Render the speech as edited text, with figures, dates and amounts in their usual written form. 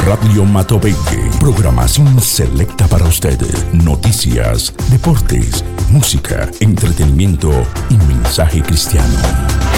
Radio Matopeque. Programación selecta para usted. Noticias, deportes, música, entretenimiento y mensaje cristiano.